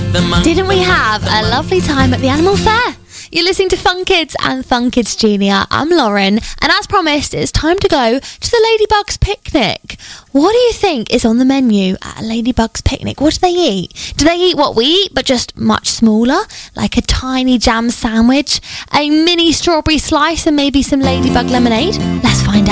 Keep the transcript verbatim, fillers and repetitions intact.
Didn't we have a lovely time at the Animal Fair? You're listening to Fun Kids and Fun Kids Junior. I'm Lauren, and as promised, it's time to go to the Ladybugs picnic. What do you think is on the menu at a Ladybugs picnic? What do they eat? Do they eat what we eat, but just much smaller? Like a tiny jam sandwich, a mini strawberry slice, and maybe some Ladybug lemonade? Let's find out.